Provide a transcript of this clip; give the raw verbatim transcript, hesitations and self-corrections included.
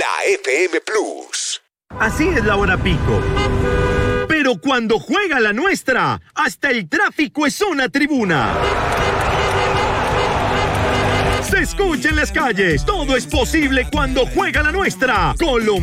la F M Plus. Así es la hora pico. Pero cuando juega la nuestra, hasta el tráfico es una tribuna. Se escucha en las calles. Todo es posible cuando juega la nuestra. Colombia.